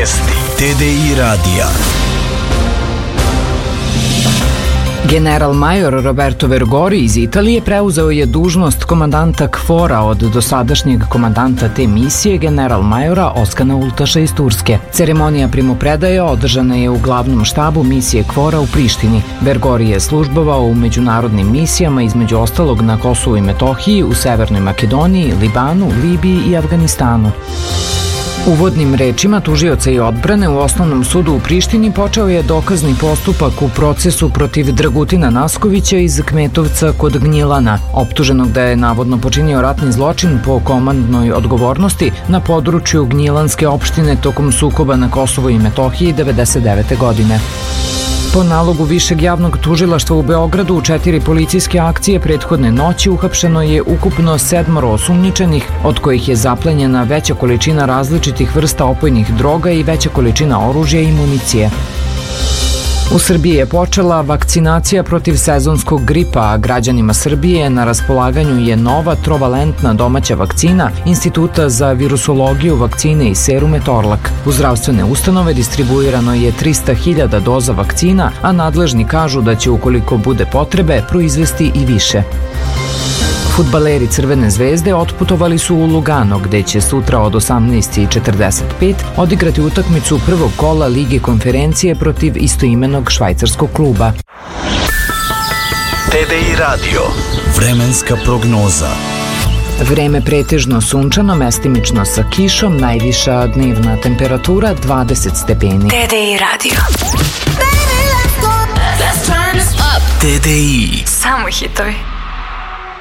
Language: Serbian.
Vesti TDI radija. General major Roberto Vergori iz Italije preuzeo je dužnost komandanta KFOR-a od dosadašnjeg komandanta te misije, general majora Oskana Ultaša iz Turske. Ceremonija primopredaje održana je u glavnom štabu misije KFOR-a u Prištini. Vergori je službovao u međunarodnim misijama, između ostalog na Kosovu i Metohiji, u Severnoj Makedoniji, Libanu, Libiji i Afganistanu. Uvodnim rečima tužioca i odbrane u Osnovnom sudu u Prištini počeo je dokazni postupak u procesu protiv Dragutina Naskovića iz Kmetovca kod Gnjilana, optuženog da je navodno počinio ratni zločin po komandnoj odgovornosti na području Gnjilanske opštine tokom sukoba na Kosovu i Metohiji 1999. godine. Po nalogu Višeg javnog tužilaštva u Beogradu u 4 policijske akcije prethodne noći uhapšeno je ukupno 7 osumnjičenih, od kojih je zaplenjena veća količina različitih vrsta opojnih droga i veća količina oružja i municije. U Srbiji je počela vakcinacija protiv sezonskog gripa, a građanima Srbije na raspolaganju je nova trovalentna domaća vakcina Instituta za virusologiju, vakcine i serume Torlak. U zdravstvene ustanove distribuirano je 300.000 doza vakcina, a nadležni kažu da će, ukoliko bude potrebe, proizvesti i više. Fudbaleri Crvene zvezde otputovali su u Lugano, gde će sutra od 18:45 odigrati utakmicu prvog kola Lige konferencije protiv istoimenog švajcarskog kluba. TDI radio. Vremenska prognoza. Vreme pretežno sunčano, mestimično sa kišom, najviša dnevna temperatura 20 stepeni. TDI radio. TDI. Samo hitovi.